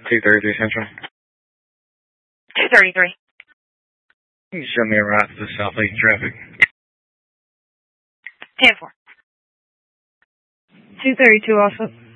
233 Central. 233. Can you show me a route to the southeast traffic? 10-4. 232 also.